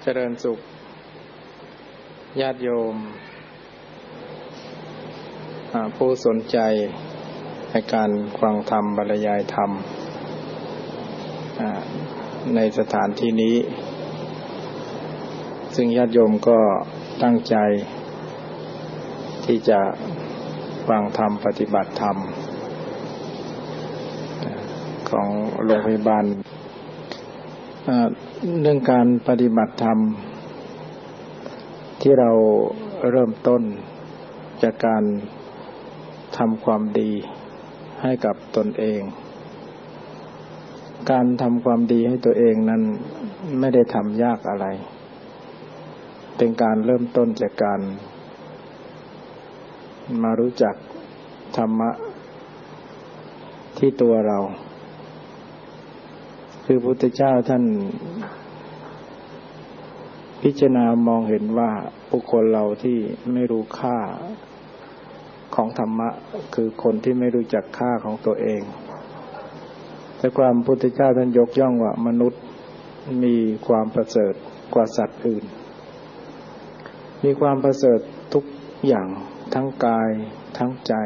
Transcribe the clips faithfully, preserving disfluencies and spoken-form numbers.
เจริญสุขญาติโยมผู้สนใจในการฟังธรรมบรรยายธรรมในสถานที่นี้ซึ่งญาติโยมก็ตั้งใจที่จะฟังธรรมปฏิบัติธรรมของโรงพยาบาลเรื่องการปฏิบัติธรรมที่เราเริ่มต้นจากการทำความดีให้กับตนเองการทำความดีให้ตัวเองนั้นไม่ได้ทำยากอะไรเป็นการเริ่มต้นจากการมารู้จักธรรมะที่ตัวเราคือพระพุทธเจ้าท่านพิจารณามองเห็นว่าบุคคลเราที่ไม่รู้ค่าของธรรมะคือคนที่ไม่รู้จักค่าของตัวเองแต่ความพระพุทธเจ้าท่านยกย่องว่ามนุษย์มีความประเสริฐกว่าสัตว์อื่นมีความประเสริฐทุกอย่างทั้งกายทั้งใจ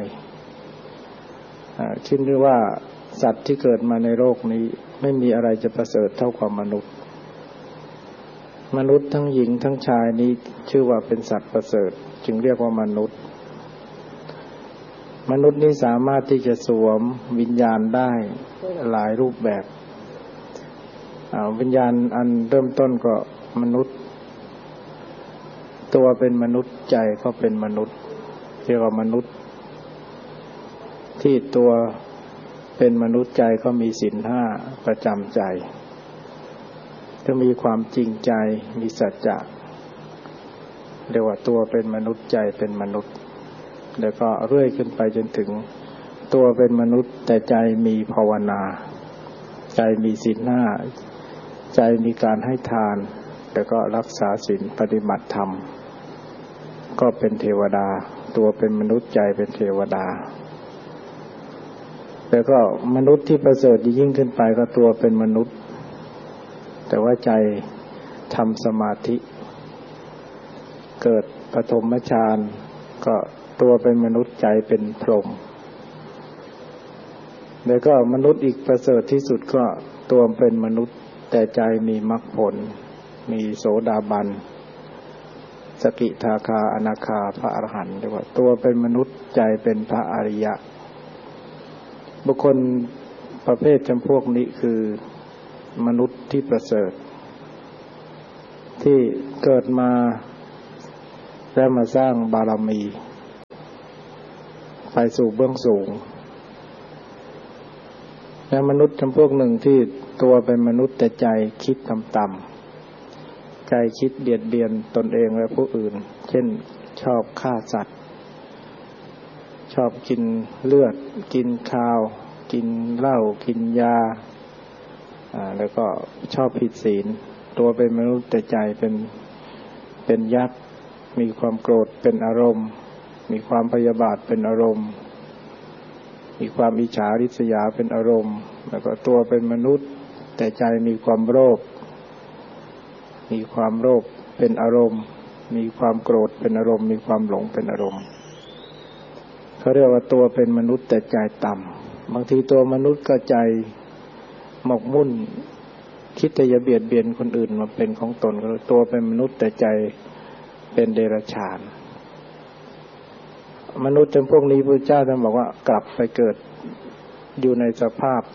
คิดด้วยว่าสัตว์ที่เกิดมาในโลกนี้ไม่มีอะไรจะประเสริฐเท่ากับมนุษย์มนุษย์ทั้งหญิงทั้งชายนี้ชื่อว่าเป็นสัตว์ประเสริฐจึงเรียกว่ามนุษย์มนุษย์นี้สามารถที่จะสวมวิญญาณได้หลายรูปแบบวิญญาณอันเริ่มต้นก็มนุษย์ตัวเป็นมนุษย์ใจก็เป็นมนุษย์เรียกว่ามนุษย์ที่ตัวเป็นมนุษย์ใจก็มีศีลห้าประจำใจก็มีความจริงใจมีสัจจะเรียกว่าตัวเป็นมนุษย์ใจเป็นมนุษย์แล้วก็เรื่อยขึ้นไปจนถึงตัวเป็นมนุษย์แต่ใจมีภาวนาใจมีศีลห้าใจมีการให้ทานแล้วก็รักษาศีลปฏิบัติธรรมก็เป็นเทวดาตัวเป็นมนุษย์ใจเป็นเทวดาแล้วก็มนุษย์ที่ประเสริฐยิ่งขึ้นไปก็ตัวเป็นมนุษย์แต่ว่าใจทำสมาธิเกิดปฐมฌานก็ตัวเป็นมนุษย์ใจเป็นพรหมแล้วก็มนุษย์อีกประเสริฐที่สุดก็ตัวเป็นมนุษย์แต่ใจมีมรรคผลมีโสดาบันสกิทาคาอนาคาพระอรหันต์เรียกว่าตัวเป็นมนุษย์ใจเป็นพระอริยะบุคคลประเภทจำพวกนี้คือมนุษย์ที่ประเสริฐที่เกิดมาแล้วมาสร้างบารมีไปสู่เบื้องสูงและมนุษย์จำพวกหนึ่งที่ตัวเป็นมนุษย์แต่ใจคิดต่ำๆใจคิดเบียดเบียนตนเองและผู้อื่นเช่นชอบฆ่าสัตว์ชอบกินเลือดกินข้าวกินเหล้ากินยาอ่าแล้วก็ชอบผิดศีลตัวเป็นมนุษย์แต่ใจเป็นเป็นยักษ์มีความโกรธเป็นอารมณ์มีความพยาบาทเป็นอารมณ์มีความอิจฉาริษยาเป็นอารมณ์แล้วก็ตัวเป็นมนุษย์แต่ใจมีความโลภมีความโลภเป็นอารมณ์มีความโกรธเป็นอารมณ์มีความหลงเป็นอารมณ์เขาเรียกว่าตัวเป็นมนุษย์แต่ใจต่ำบางทีตัวมนุษย์ก็ใจหมกมุ่นคิดจะเบียดเบียนคนอื่นมาเป็นของตนก็ตัวเป็นมนุษย์แต่ใจเป็นเดรัจฉานมนุษย์จำพวกนี้พระเจ้าท่านบอกว่ากลับไปเกิดอยู่ในสภาพ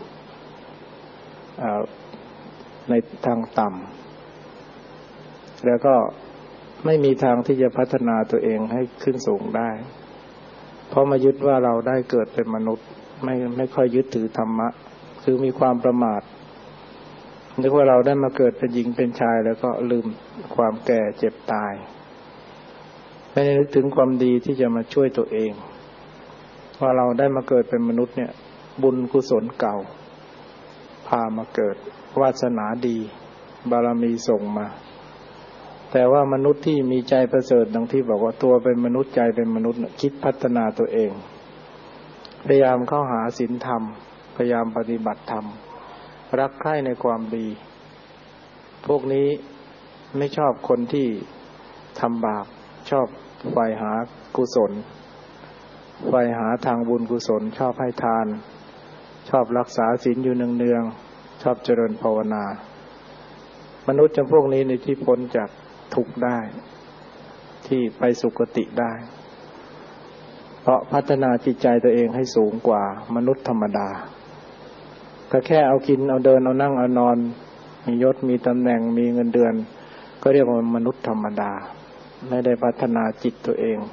ในทางต่ำแล้วก็ไม่มีทางที่จะพัฒนาตัวเองให้ขึ้นสูงได้เพราะมายึดว่าเราได้เกิดเป็นมนุษย์ไม่ไม่ค่อยยึดถือธรรมะคือมีความประมาทนึกว่าเราได้มาเกิดเป็นหญิงเป็นชายแล้วก็ลืมความแก่เจ็บตายไม่ได้นึกถึงความดีที่จะมาช่วยตัวเองว่าเราได้มาเกิดเป็นมนุษย์เนี่ยบุญกุศลเก่าพามาเกิดวาสนาดีบารมีส่งมาแต่ว่ามนุษย์ที่มีใจประเสริฐดังที่บอกว่าตัวเป็นมนุษย์ใจเป็นมนุษย์คิดพัฒนาตัวเองพยายามเข้าหาศีลธรรมพยายามปฏิบัติธรรมรักใคร่ในความดีพวกนี้ไม่ชอบคนที่ทำบาปชอบใฝ่หากุศลใฝ่หาทางบุญกุศลชอบให้ทานชอบรักษาศีลอยู่เนืองๆชอบเจริญภาวนามนุษย์จำพวกนี้ในที่พ้นจากทุกข์ได้ที่ไปสุคติได้เพราะพัฒนาจิตใจตัวเองให้สูงกว่ามนุษย์ธรรมดาก็แค่เอากินเอาเดินเอานั่งเอานอนมียศมีตำแหน่งมีเงินเดือนก็เรียกว่ามนุษย์ธรรมดาไม่ได้พัฒนาจิตตัวเอง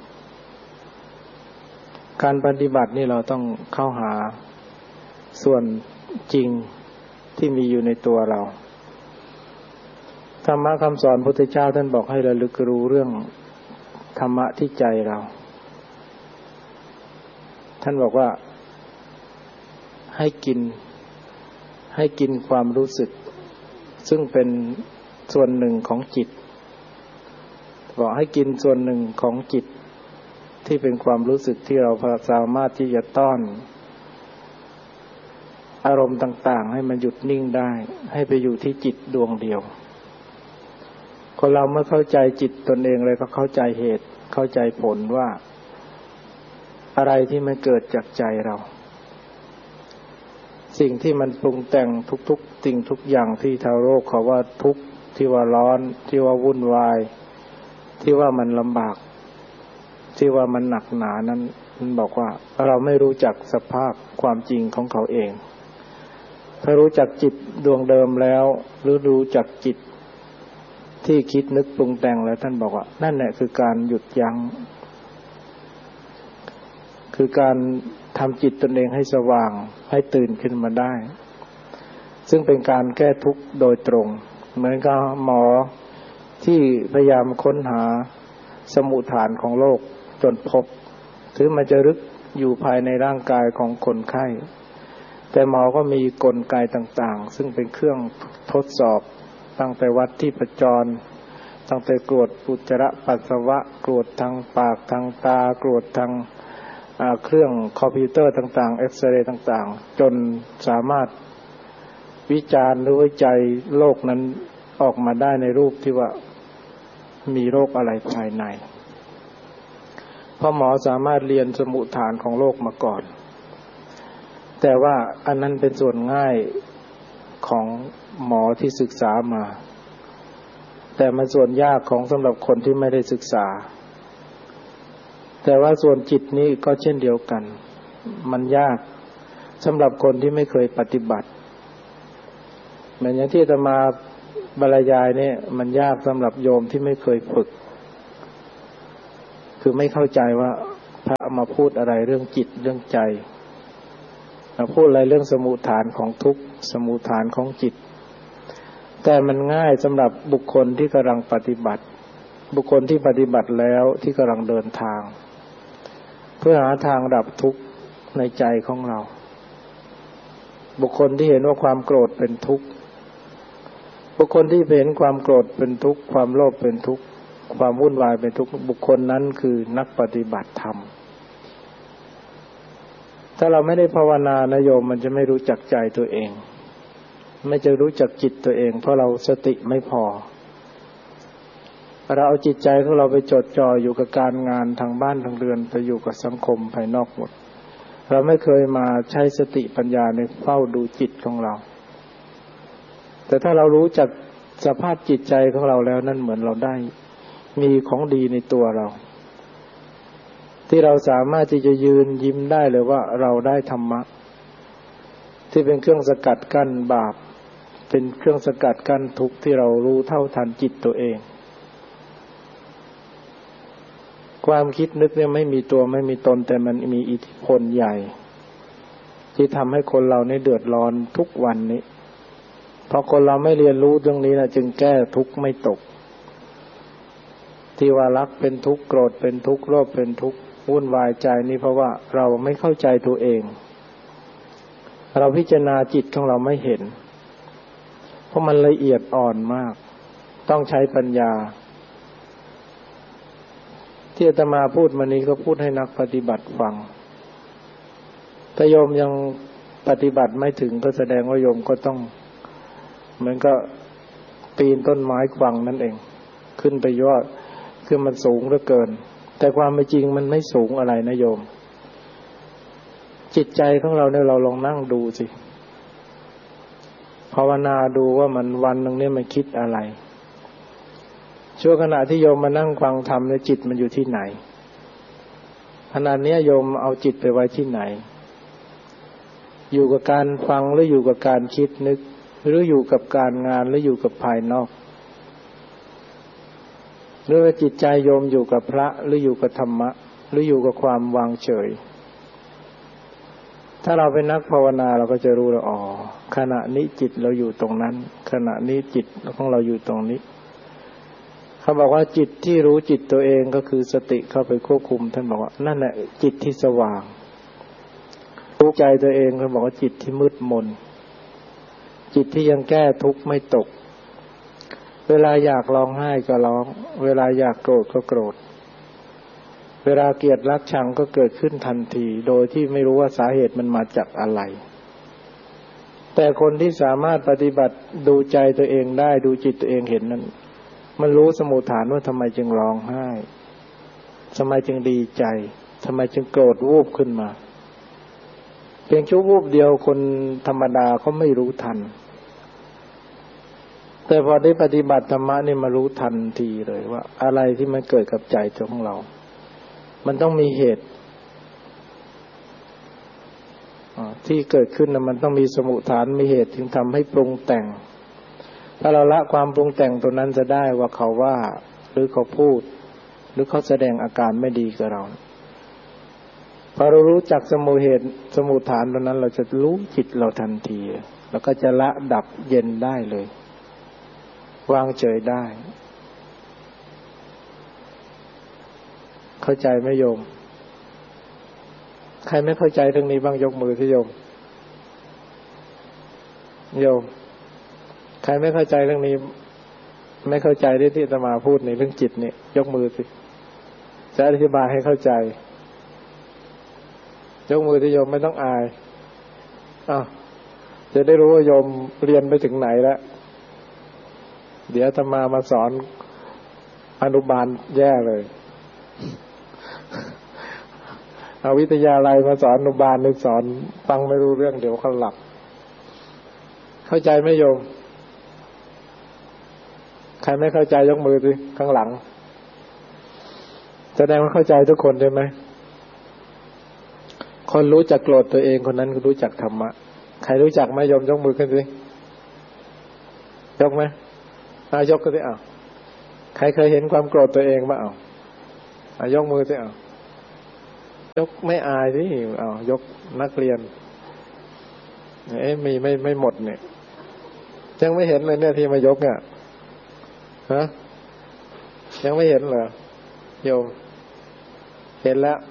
การปฏิบัตินี่เราต้องเข้าหาส่วนจริงที่มีอยู่ในตัวเราธรรมะคำสอนพระพุทธเจ้าท่านบอกให้ระลึกรู้เรื่องธรรมะที่ใจเราท่านบอกว่าให้กินให้กินความรู้สึกซึ่งเป็นส่วนหนึ่งของจิตบอกให้กินส่วนหนึ่งของจิตที่เป็นความรู้สึกที่เราสามารถที่จะต้อนอารมณ์ต่างๆให้มันหยุดนิ่งได้ให้ไปอยู่ที่จิตดวงเดียวคนเราเมื่อเข้าใจจิตตนเองเลยก็เข้าใจเหตุเข้าใจผลว่าอะไรที่มันเกิดจากใจเราสิ่งที่มันปรุงแต่งทุกๆสิ่งทุกอย่างที่ชาวโลกเขาว่าทุกข์ที่ว่าร้อนที่ว่าวุ่นวายที่ว่ามันลำบากที่ว่ามันหนักหนานั้นมันบอกว่าเราไม่รู้จักสภาพความจริงของเขาเองถ้ารู้จักจิตดวงเดิมแล้วหรือรู้จักจิตที่คิดนึกปรุงแต่งแล้วท่านบอกว่านั่นแหละคือการหยุดยั้งคือการทำจิตตนเองให้สว่างให้ตื่นขึ้นมาได้ซึ่งเป็นการแก้ทุกข์โดยตรงเหมือนกับหมอที่พยายามค้นหาสมุฏฐานของโรคจนพบถึงมันจะลึกอยู่ภายในร่างกายของคนไข้แต่หมอก็มีกลไกต่างๆซึ่งเป็นเครื่องทดสอบตั้งแต่วัดที่ประจรตั้งแต่ตรวจอุจจาระปัสสาวะตรวจทางปากทางตาตรวจทางเครื่องคอมพิวเตอร์ต่างๆเอ็กซเรย์ต่างๆจนสามารถวิจารณ์หรือวิจัยโรคนั้นออกมาได้ในรูปที่ว่ามีโรคอะไรภายในเพราะหมอสามารถเรียนสมุฏฐานของโรคมาก่อนแต่ว่าอันนั้นเป็นส่วนง่ายของหมอที่ศึกษามาแต่มันส่วนยากของสำหรับคนที่ไม่ได้ศึกษาแต่ว่าส่วนจิตนี้ก็เช่นเดียวกันมันยากสำหรับคนที่ไม่เคยปฏิบัติเหมือนอย่างที่อาตมาบรรยายเนี่ยมันยากสำหรับโยมที่ไม่เคยฝึกคือไม่เข้าใจว่าพระมาพูดอะไรเรื่องจิตเรื่องใจมาพูดอะไรเรื่องสมุฏฐานของทุกข์สมุฏฐานของจิตแต่มันง่ายสำหรับบุคคลที่กำลังปฏิบัติบุคคลที่ปฏิบัติแล้วที่กำลังเดินทางเพื่อหาทางดับทุกข์ในใจของเราบุคคลที่เห็นว่าความโกรธเป็นทุกข์บุคคลที่เห็นความโกรธเป็นทุกข์ความโลภเป็นทุกข์ความวุ่นวายเป็นทุกข์บุคคลนั้นคือนักปฏิบัติธรรมถ้าเราไม่ได้ภาวนานะโยมมันจะไม่รู้จักใจตัวเองไม่จะรู้จักจิตตัวเองเพราะเราสติไม่พอเราเอาจิตใจของเราไปจดจ่ออยู่กับการงานทางบ้านทางเรือนไปอยู่กับสังคมภายนอกหมดเราไม่เคยมาใช้สติปัญญาในเฝ้าดูจิตของเราแต่ถ้าเรารู้จักสภาพจิตใจของเราแล้วนั่นเหมือนเราได้มีของดีในตัวเราที่เราสามารถที่จะยืนยิ้มได้เลยว่าเราได้ธรรมะที่เป็นเครื่องสกัดกั้นบาปเป็นเครื่องสกัดกั้นทุกข์ที่เรารู้เท่าทันจิตตัวเองความคิดนึกเนี่ยไม่มีตัวไม่มีตนแต่มันมีอิทธิพลใหญ่ที่ทำให้คนเราเนี่ยเดือดร้อนทุกวันนี้เพราะคนเราไม่เรียนรู้ตรงนี้นะจึงแก้ทุกข์ไม่ตกที่ว่ารักเป็นทุกข์โกรธเป็นทุกข์โลภเป็นทุกข์วุ่นวายใจนี่เพราะว่าเราไม่เข้าใจตัวเองเราพิจารณาจิตของเราไม่เห็นเพราะมันละเอียดอ่อนมากต้องใช้ปัญญาที่อาตมาพูดมานี้ก็พูดให้นักปฏิบัติฟังถ้าโยมยังปฏิบัติไม่ถึงก็แสดงว่าโยมก็ต้องเหมือนก็ปีนต้นไม้ฟังนั่นเองขึ้นไปยอดคือมันสูงเหลือเกินแต่ความเป็นจริงมันไม่สูงอะไรนะโยมจิตใจของเราเนี่ยเราลองนั่งดูสิภาวนาดูว่ามันวันนึงเนี่ยมันคิดอะไรช่วงขณะที่โยมมานั่งฟังธรรมเนี่ยจิตมันอยู่ที่ไหนขณะนี้โยมเอาจิตไปไว้ที่ไหนอยู่กับการฟังหรืออยู่กับการคิดนึกหรืออยู่กับการงานหรืออยู่กับภายนอกหรือว่าจิตใจโยมอยู่กับพระหรืออยู่กับธรรมะหรืออยู่กับความวางเฉยถ้าเราเป็นนักภาวนาเราก็จะรู้แล้วอ๋อขณะนี้จิตเราอยู่ตรงนั้นขณะนี้จิตของเราอยู่ตรงนี้เขาบอกว่าจิตที่รู้จิตตัวเองก็คือสติเข้าไปควบคุมท่านบอกว่านั่นแหละจิตที่สว่างรู้ใจตัวเองเขาบอกว่าจิตที่มืดมนจิตที่ยังแก้ทุกข์ไม่ตกเวลาอยากร้องไห้ก็ร้องเวลาอยากโกรธก็โกรธเวลาเกลียดรักชังก็เกิดขึ้นทันทีโดยที่ไม่รู้ว่าสาเหตุมันมาจากอะไรแต่คนที่สามารถปฏิบัติดูใจตัวเองได้ดูจิตตัวเองเห็นนั้นมันรู้สมุฏฐานว่าทำไมจึงร้องไห้ทำไมจึงดีใจทำไมจึงโกรธวูบขึ้นมาเพียงชั่ววูบเดียวคนธรรมดาเขาไม่รู้ทันแต่พอได้ปฏิบัติธรรมะนี่มารู้ทันทีเลยว่าอะไรที่มันเกิดกับใจของเรามันต้องมีเหตุที่เกิดขึ้นนะมันต้องมีสมุฏฐานมีเหตุถึงทำให้ปรุงแต่งถ้าเราละความปรุงแต่งตัวนั้นจะได้ว่าเขาว่าหรือเขาพูดหรือเขาแสดงอาการไม่ดีกับเราพอเรารู้จักสมุเหตุสมุฏฐานตัวนั้นเราจะรู้จิตเราทันทีแล้วก็จะละดับเย็นได้เลยวางเฉยได้เข้าใจไหมโยมใครไม่เข้าใจเรื่องนี้บ้างยกมือสิโยมโยมใครไม่เข้าใจเรื่องนี้ไม่เข้าใจที่ที่อาตมาพูดในเรื่องจิตนี่ยกมือสิจะอธิบายให้เข้าใจยกมือที่โยมไม่ต้องอายอ้าวจะได้รู้ว่าโยมเรียนไปถึงไหนแล้วเดี๋ยวอาตมามาสอนอนุบาลแย่เลยเอาวิทยาลัยมาสอนอนุบาลนึกสอนฟังไม่รู้เรื่องเดี๋ยวเขาหลับเข้าใจไหมโยมใครไม่เข้าใจยกมือสิข้างหลังแสดงว่าเข้าใจทุกคนใช่ไหมคนรู้จักโกรธตัวเองคนนั้นก็รู้จักธรรมะใครรู้จักไหมโยมยกมือขึ้นสิยกไหมอ่ะยกก็สิอ่ะใครเคยเห็นความโกรธตัวเองบ้างอ่ะอ่ะยกมือสิอ่ะยกไม่อายสิอ้าวยกนักเรียนเอ๊ะมีไม่ไม่หมดเนี่ยยังไม่เห็นเลยเนี่ยที่มายกเนี่ยฮะยังไม่เห็นเหรอโยมเห็นแล้ว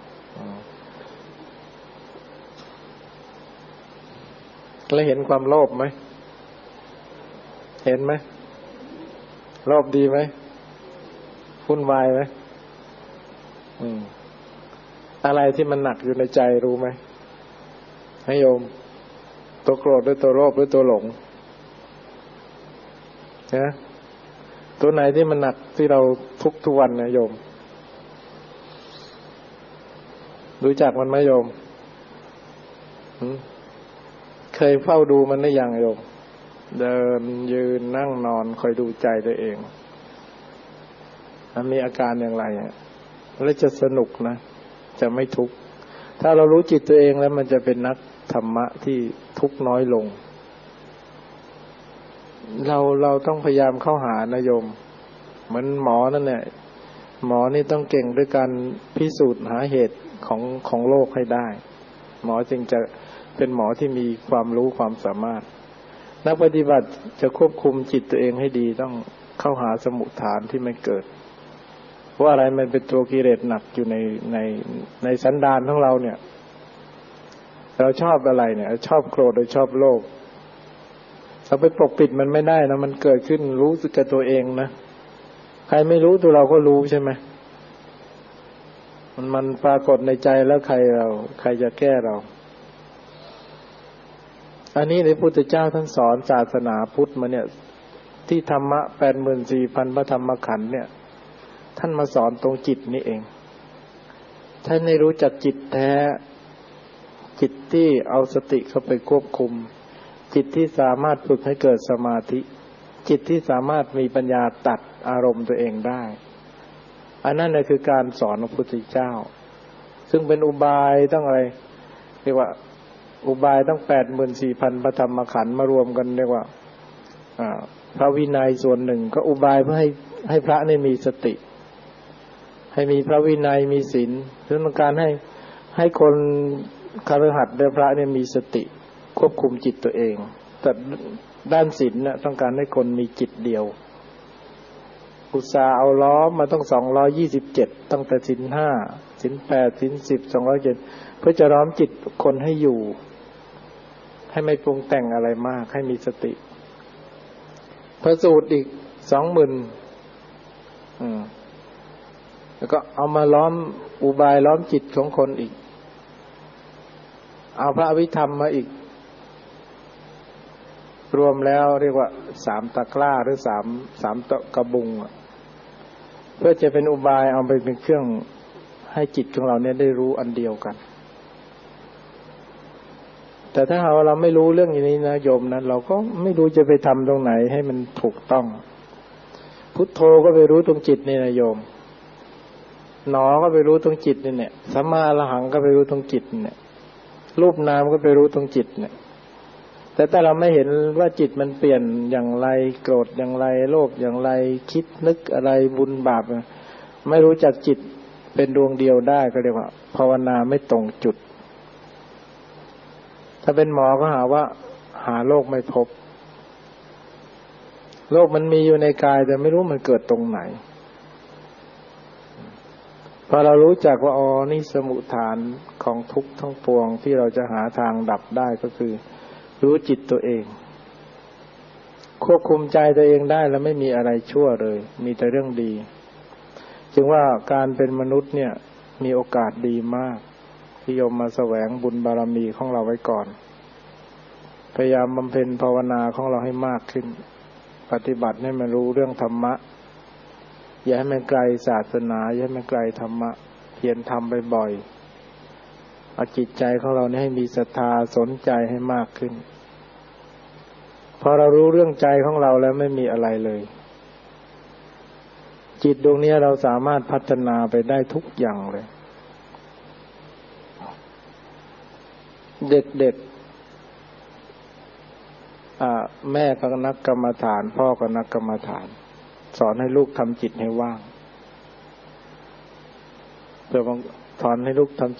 แล้วเห็นความโลภไหมเห็นไหมโลภดีไหมวุ่นวายไหมอืมอะไรที่มันหนักอยู่ในใจรู้ไหมให้โยมตัวโกรธหรือตัวโลภหรือตัวหลงนะตัวไหนที่มันหนักที่เราทุกทุกวันนะโยมรู้จักมันไหมโยมเคยเฝ้าดูมันได้ยังโยมเดินยืนนั่งนอนคอยดูใจตัวเองมันมีอาการอย่างไรแล้วจะสนุกนะจะไม่ทุกข์ถ้าเรารู้จิตตัวเองแล้วมันจะเป็นนักธรรมะที่ทุกข์น้อยลงเราเราต้องพยายามเข้าหานะโยมเหมือนหมอนั่นแหละหมอนี่ต้องเก่งด้วยการพิสูจน์หาเหตุของของโรคให้ได้หมอจึงจะเป็นหมอที่มีความรู้ความสามารถนักปฏิบัติจะควบคุมจิตตัวเองให้ดีต้องเข้าหาสมุฏฐานที่มันเกิดว่าอะไรมันเป็นตัวกิเลสหนักอยู่ในในในสันดานของเราเนี่ยเราชอบอะไรเนี่ยชอบโกรธหรือชอบโลภเราไปปกปิดมันไม่ได้นะมันเกิดขึ้นรู้สึกกับตัวเองนะใครไม่รู้ตัวเราก็รู้ใช่ไหมมันมันปรากฏในใจแล้วใครเราใครจะแก้เราอันนี้พระพุทธเจ้าท่านสอนศาสนาพุทธมาเนี่ยจที่ธรรมะ แปดหมื่นสี่พัน พระธรรมขันธ์เนี่ยท่านมาสอนตรงจิตนี่เองท่านให้รู้จักจิตแท้จิตที่เอาสติเข้าไปควบคุมจิตที่สามารถฝึกให้เกิดสมาธิจิตที่สามารถมีปัญญาตัดอารมณ์ตัวเองได้อันนั้นน่ะคือการสอนของพระพุทธเจ้าซึ่งเป็นอุบายต้องอะไรเรียกว่าอุบายต้อง แปดหมื่นสี่พัน พระธรรมขันธ์มารวมกันเรียกว่าอ่าพระวินัยส่วนหนึ่งก็อุบายเพื่อให้ให้พระนี่มีสติให้มีพระวินัยมีศีลเพื่อต้องการให้ให้คนคฤหัสถ์และพระเนี่ยมีสติควบคุมจิตตัวเองแต่ด้านศีลน่ะต้องการให้คนมีจิตเดียวอุตส่าห์เอาล้อมมาต้องสองร้อยยี่สิบเจ็ดตั้งแต่ศีลห้าศีลแปดศีลสิบ สองร้อยเจ็ดเพื่อจะล้อมจิตคนให้อยู่ให้ไม่ปรุงแต่งอะไรมากให้มีสติพระสูตรอีก สองหมื่น อืมแล้วก็เอามาล้อมอุบายล้อมจิตของคนอีกเอาพระอภิธรรมมาอีกรวมแล้วเรียกว่าสามตะกร้าหรือสามสามตะกระบุงเพื่อจะเป็นอุบายเอาไปเป็นเครื่องให้จิตของเราเนี่ยได้รู้อันเดียวกันแต่ถ้าเราไม่รู้เรื่องอย่างนี้นะโยมนะเราก็ไม่รู้จะไปทำตรงไหนให้มันถูกต้องพุทโธก็ไปรู้ตรงจิตนี่นะโยมหนอก็ไปรู้ตรงจิตนี่เนี่ยสัมมาอรหังก็ไปรู้ตรงจิตเนี่ยรูปนามก็ไปรู้ตรงจิตเนี่ยแต่ถ้าเราไม่เห็นว่าจิตมันเปลี่ยนอย่างไรโกรธอย่างไรโลภอย่างไรคิดนึกอะไรบุญบาปไม่รู้จักจิตเป็นดวงเดียวได้ก็เรียกว่าภาวนาไม่ตรงจุดถ้าเป็นหมอก็หาว่าหาโรคไม่พบโรคมันมีอยู่ในกายแต่ไม่รู้มันเกิดตรงไหนพอเรารู้จักว่าอ๋อนี่สมุฏฐานของทุกข์ทั้งปวงที่เราจะหาทางดับได้ก็คือรู้จิตตัวเองควบคุมใจตัวเองได้แล้วไม่มีอะไรชั่วเลยมีแต่เรื่องดีจึงว่าการเป็นมนุษย์เนี่ยมีโอกาสดีมากที่โยมมาแสวงบุญบารมีของเราไว้ก่อนพยายามบำเพ็ญภาวนาของเราให้มากขึ้นปฏิบัติให้มันรู้เรื่องธรรมะอย่าให้มันไกลศาสนาอย่าให้มันไกลธรรมะเพียรทำบ่อยๆเอาจิตใจของเราเนี่ยให้มีศรัทธาสนใจให้มากขึ้นพอเรารู้เรื่องใจของเราแล้วไม่มีอะไรเลยจิตดวงนี้เราสามารถพัฒนาไปได้ทุกอย่างเลยเด็กๆอ่าแม่ก็นักกรรมฐานพ่อก็นักกรรมฐานสอนให้ลูกทำจิตให้ว่างเพื่อสอนให้ลูกทำ